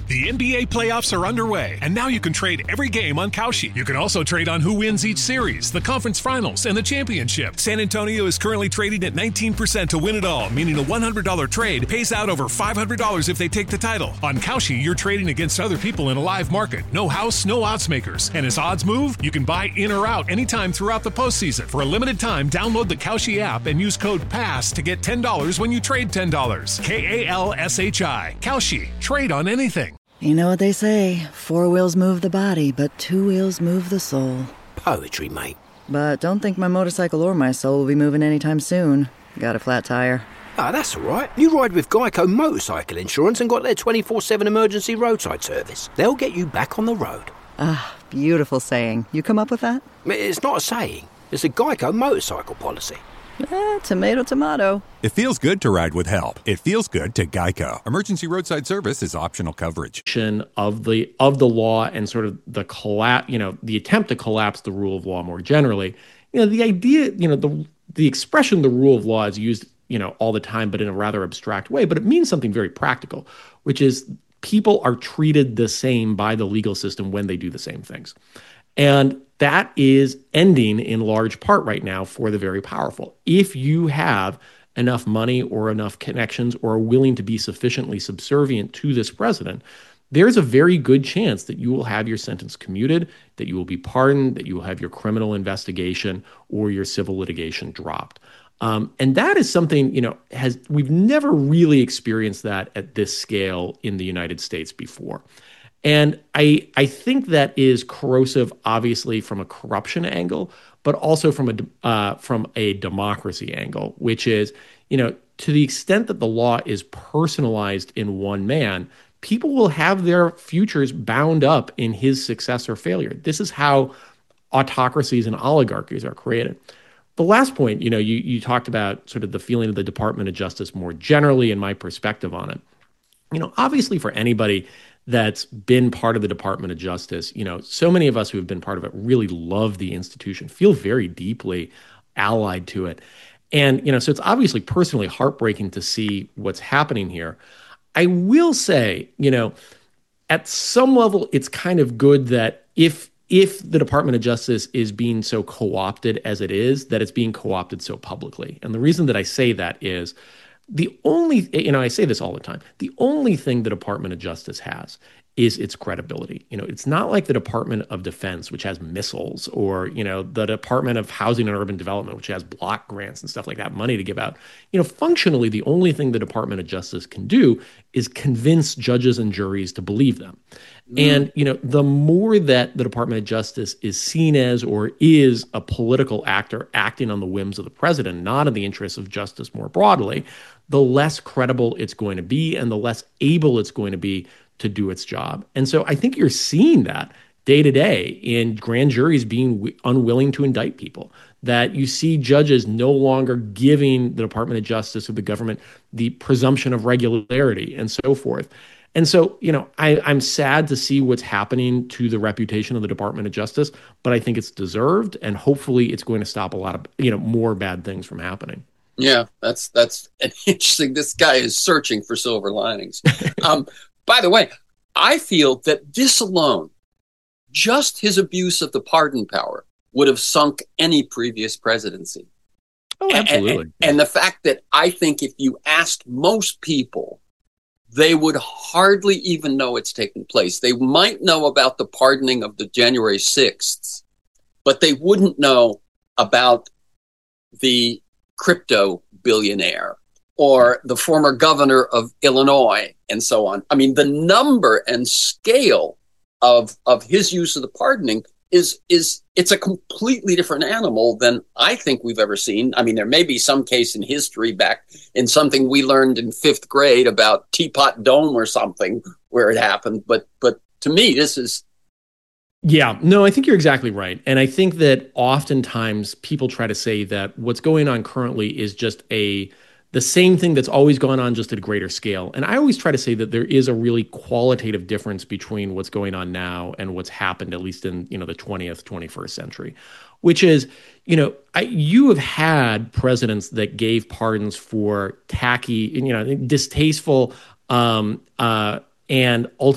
The NBA playoffs are underway, and now you can trade every game on Kalshi. You can also trade on who wins each series, the conference finals, and the championship. San Antonio is currently trading at 19% to win it all, meaning a $100 trade pays out over $500 if they take the title. On Kalshi, you're trading against other people in a live market. No house, no odds makers. And as odds move, you can buy in or out anytime throughout the postseason. For a limited time, download the Kalshi app and use code PASS to get $10 when you trade $10. Kalshi. Kalshi. Trade on anything. You know what they say, 4 wheels move the body, but 2 wheels move the soul. Poetry, mate. But don't think my motorcycle or my soul will be moving anytime soon. Got a flat tire. Ah, that's all right. You ride with Geico Motorcycle Insurance and got their 24/7 emergency roadside service. They'll get you back on the road. Ah, beautiful saying. You come up with that? It's not a saying. It's a Geico motorcycle policy. Tomato, tomato. It feels good to ride with help. It feels good to Geico. Emergency roadside service is optional coverage. Of the law and sort of the the attempt to collapse the rule of law more generally. The idea, the expression the rule of law is used, all the time, but in a rather abstract way. But it means something very practical, which is people are treated the same by the legal system when they do the same things. And that is ending in large part right now for the very powerful. If you have enough money or enough connections or are willing to be sufficiently subservient to this president, there's a very good chance that you will have your sentence commuted, that you will be pardoned, that you will have your criminal investigation or your civil litigation dropped. And that is something, we've never really experienced that at this scale in the United States before. And I think that is corrosive, obviously, from a corruption angle, but also from a democracy angle, which is, to the extent that the law is personalized in one man, people will have their futures bound up in his success or failure. This is how autocracies and oligarchies are created. The last point, you talked about sort of the feeling of the Department of Justice more generally and my perspective on it. Obviously for anybody that's been part of the Department of Justice, so many of us who have been part of it really love the institution, feel very deeply allied to it. And, so it's obviously personally heartbreaking to see what's happening here. I will say, at some level, it's kind of good that if the Department of Justice is being so co-opted as it is, that it's being co-opted so publicly. And the reason that I say that is I say this all the time, the only thing the Department of Justice has is its credibility. It's not like the Department of Defense, which has missiles, or, the Department of Housing and Urban Development, which has block grants and stuff like that, money to give out. Functionally, the only thing the Department of Justice can do is convince judges and juries to believe them. And, the more that the Department of Justice is seen as or is a political actor acting on the whims of the president, not in the interests of justice more broadly, the less credible it's going to be and the less able it's going to be to do its job. And so I think you're seeing that day to day in grand juries being unwilling to indict people, that you see judges no longer giving the Department of Justice or the government the presumption of regularity and so forth. And so, I'm sad to see what's happening to the reputation of the Department of Justice, but I think it's deserved, and hopefully it's going to stop a lot of, more bad things from happening. Yeah, that's interesting. This guy is searching for silver linings. By the way, I feel that this alone, just his abuse of the pardon power, would have sunk any previous presidency. Oh, absolutely. And the fact that I think if you asked most people, they would hardly even know it's taken place. They might know about the pardoning of the January 6th, but they wouldn't know about the crypto billionaire or the former governor of Illinois and so on. I mean, the number and scale of his use of the pardoning it's a completely different animal than I think we've ever seen. I mean, there may be some case in history back in something we learned in 5th grade about Teapot Dome or something where it happened. But to me, this is... Yeah, no, I think you're exactly right. And I think that oftentimes people try to say that what's going on currently is just the same thing that's always gone on, just at a greater scale. And I always try to say that there is a really qualitative difference between what's going on now and what's happened, at least in, the 20th, 21st century, which is, you have had presidents that gave pardons for tacky, distasteful, and ultimately